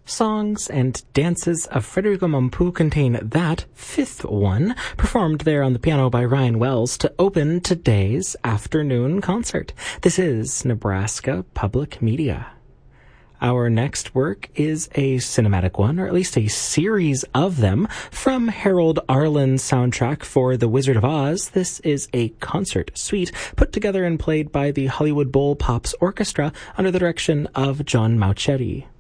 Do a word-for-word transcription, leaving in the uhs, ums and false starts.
Songs and Dances of Federico Mompou contain that fifth one, performed there on the piano by Ryan Wells to open today's afternoon concert. This is Nebraska Public Media. Our next work is a cinematic one, or at least a series of them, from Harold Arlen's soundtrack for The Wizard of Oz. This is a concert suite put together and played by the Hollywood Bowl Pops Orchestra under the direction of John Mauchetti.